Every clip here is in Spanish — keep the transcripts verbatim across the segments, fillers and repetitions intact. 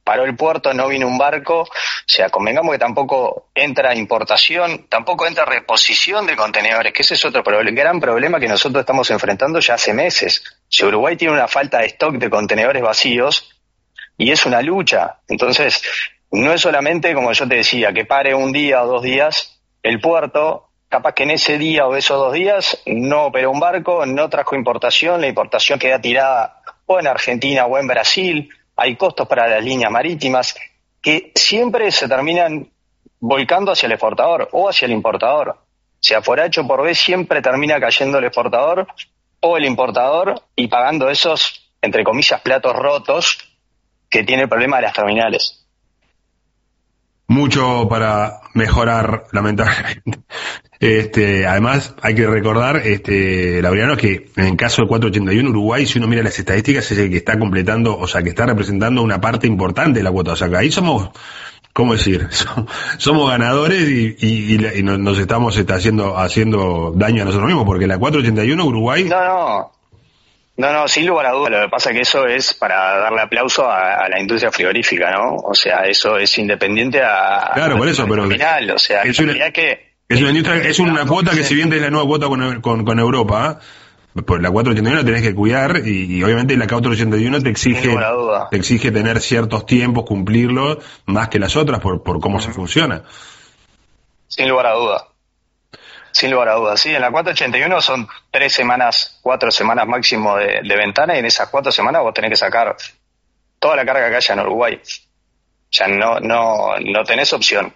paró el puerto, no vino un barco, o sea, convengamos que tampoco entra importación, tampoco entra reposición de contenedores, que ese es otro problema, el gran problema que nosotros estamos enfrentando ya hace meses. Si Uruguay tiene una falta de stock de contenedores vacíos, y es una lucha, entonces no es solamente, como yo te decía, que pare un día o dos días el puerto, capaz que en ese día o esos dos días no operó un barco, no trajo importación, la importación queda tirada o en Argentina o en Brasil, hay costos para las líneas marítimas que siempre se terminan volcando hacia el exportador o hacia el importador. O sea, por H o por B siempre termina cayendo el exportador o el importador y pagando esos, entre comillas, platos rotos que tiene el problema de las terminales. Mucho para mejorar, lamentablemente. Este, además, hay que recordar, este, Laureano, que en el caso del cuatrocientos ochenta y uno, Uruguay, si uno mira las estadísticas, es el que está completando, o sea, que está representando una parte importante de la cuota. O sea, que ahí somos, ¿cómo decir? Somos ganadores y, y, y nos estamos está haciendo, haciendo daño a nosotros mismos, porque la cuatrocientos ochenta y uno, Uruguay... No, no. No, no, sin lugar a dudas. Lo que pasa es que eso es para darle aplauso a, a la industria frigorífica, ¿no? O sea, eso es independiente a... Claro, por eso, pero... Final, o sea, es una, que, es una, industria, es una cuota que si bien es la nueva cuota con, con, con Europa, pues la cuatrocientos ochenta y uno la tenés que cuidar y, y obviamente la cuatrocientos ochenta y uno te exige te exige tener ciertos tiempos, cumplirlos, más que las otras por, por cómo uh-huh. se funciona. Sin lugar a dudas. Sin lugar a dudas, sí. En la cuatrocientos ochenta y uno son tres semanas, cuatro semanas máximo de, de ventana y en esas cuatro semanas vos tenés que sacar toda la carga que haya en Uruguay. O sea, no, no, no tenés opción.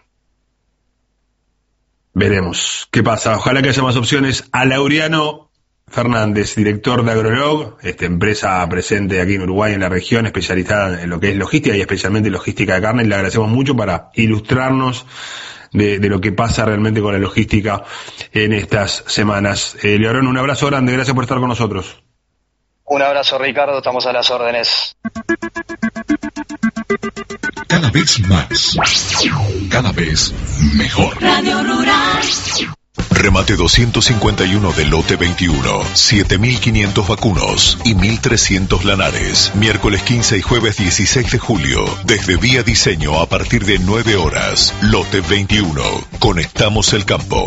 Veremos qué pasa. Ojalá que haya más opciones. A Laureano Fernández, director de Agrolog, esta empresa presente aquí en Uruguay, en la región, especializada en lo que es logística y especialmente logística de carne. Le agradecemos mucho para ilustrarnos De, de lo que pasa realmente con la logística en estas semanas. Eh, Leorón, un abrazo grande, gracias por estar con nosotros. Un abrazo, Ricardo, estamos a las órdenes. Cada vez más, cada vez mejor. Radio Rural. Remate doscientos cincuenta y uno del lote veintiuno, siete mil quinientos vacunos y mil trescientos lanares. Miércoles quince y jueves dieciséis de julio, desde Vía Diseño a partir de nueve horas. Lote veintiuno, conectamos el campo.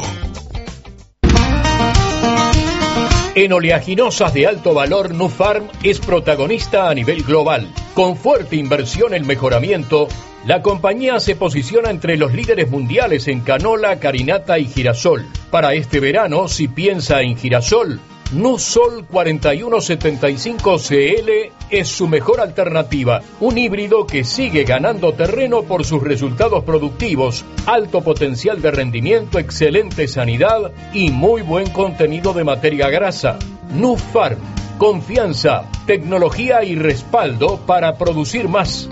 En oleaginosas de alto valor, Nufarm es protagonista a nivel global. Con fuerte inversión en mejoramiento, la compañía se posiciona entre los líderes mundiales en canola, carinata y girasol. Para este verano, si piensa en girasol, Nusol cuarenta y uno setenta y cinco C L es su mejor alternativa. Un híbrido que sigue ganando terreno por sus resultados productivos, alto potencial de rendimiento, excelente sanidad y muy buen contenido de materia grasa. Nufarm, confianza, tecnología y respaldo para producir más.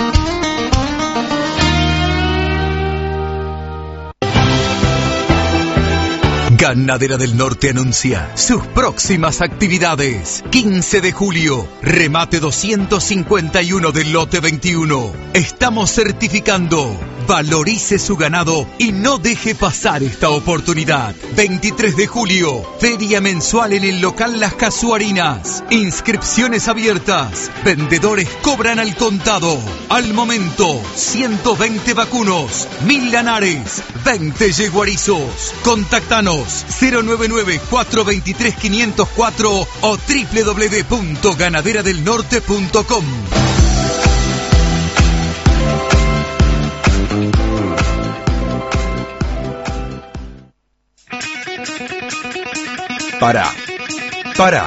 Ganadera del Norte anuncia sus próximas actividades. quince de julio, remate doscientos cincuenta y uno del lote veintiuno. Estamos certificando. Valorice su ganado y no deje pasar esta oportunidad. veintitrés de julio, feria mensual en el local Las Casuarinas. Inscripciones abiertas. Vendedores cobran al contado. Al momento, ciento veinte vacunos, mil lanares, veinte yeguarizos. Contactanos cero nueve nueve, cuatro dos tres, cinco cero cuatro o doble u doble u doble u punto ganadera del norte punto com. Pará, pará.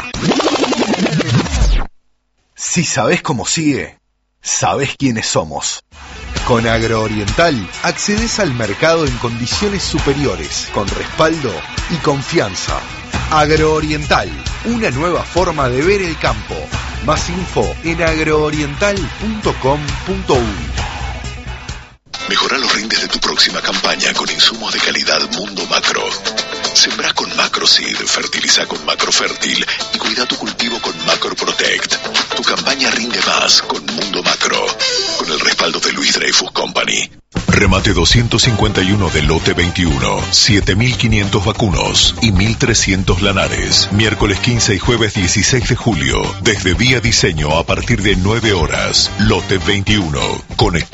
Si sabés cómo sigue, sabés quiénes somos. Con Agrooriental accedes al mercado en condiciones superiores, con respaldo y confianza. Agrooriental, una nueva forma de ver el campo. Más info en agrooriental punto com punto uy. Mejora los rindes de tu próxima campaña con insumos de calidad Mundo Macro. Sembrá con Macroseed, fertiliza con Macrofértil y cuida tu cultivo con Macro Protect. Tu campaña rinde más con Mundo Macro, con el respaldo de Luis Dreyfus Company. Remate doscientos cincuenta y uno del lote veintiuno, siete mil quinientos vacunos y mil trescientos lanares. Miércoles quince y jueves dieciséis de julio, desde Vía Diseño a partir de nueve horas. Lote veintiuno, conectado.